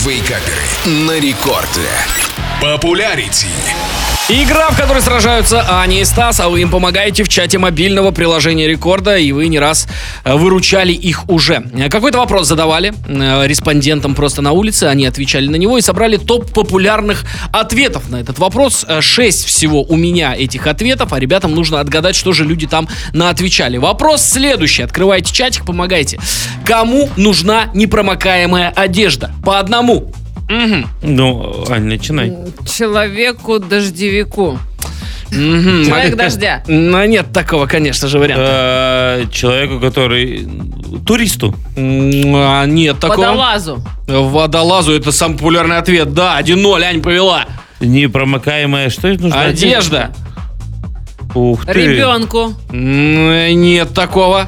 Вейкаперы на рекорде. Популярити. Игра, в которой сражаются Аня и Стас, а вы им помогаете в чате мобильного приложения Рекорда, и вы не раз выручали их уже. Какой-то вопрос задавали респондентам просто на улице, они отвечали на него и собрали топ популярных ответов на этот вопрос. 6 всего у меня этих ответов, а ребятам нужно отгадать, что же люди там наотвечали. Вопрос следующий. Открывайте чатик, помогайте. Кому нужна непромокаемая одежда? По одному. Угу. Ну, Ань, начинай. Человеку-дождевику. Человек дождя. Нет такого, конечно же, варианта. Человеку, который... Туристу. Нет такого. Водолазу. Водолазу, это самый популярный ответ. Да, 1-0, Ань повела. Непромокаемая, что это нужно? Одежда. Ух ты. Ребенку. Нет такого.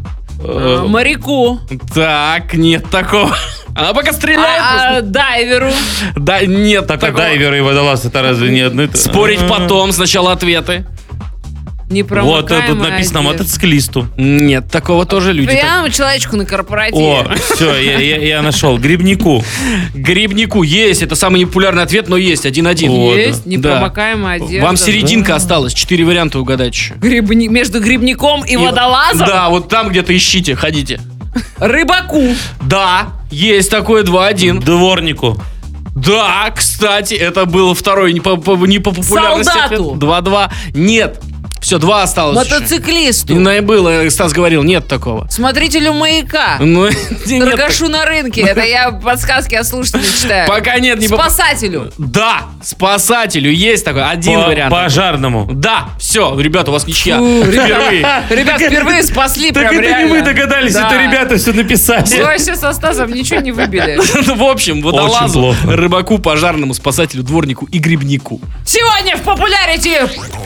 Моряку. Так, нет такого. Она пока стреляет. Дайверу. Да, нет Так, такого. дайвер и водолаз, это разве не одно? Спорить потом, сначала ответы. Вот тут написано одежда. мотоциклисту. Нет, такого тоже люди. Прямо человечку на корпоративе. О, все, я нашел. Грибнику. Грибнику есть, это самый непопулярный ответ, но есть, 1-1. Вот. Есть непромокаемая одежда. Вам серединка осталась, 4 варианта угадать еще. Между грибником и водолазом? Да, вот там где-то ищите, ходите. Рыбаку. Да, есть такое 2-1. Дворнику. Да, кстати, это был второй не по популярности. Солдату. 2-2. Нет. Все, 2 осталось. Мотоциклисту. И было, Стас говорил, нет такого. Смотрителю маяка. Ну, нет Торгашу на рынке. Это я подсказки от слушателей читаю. Пока нет, не Спасателю. Да, спасателю есть такой, один вариант. Пожарному. Да, все, ребята, у вас ничья. Фу, Впервые. Ребят, впервые спасли Так прям это не реально. мы догадались, Да. это ребята все написали. Мы вообще со Стасом ничего не выбили. В общем, водолазу, плохо. рыбаку, пожарному, спасателю, дворнику и грибнику. Сегодня в популярити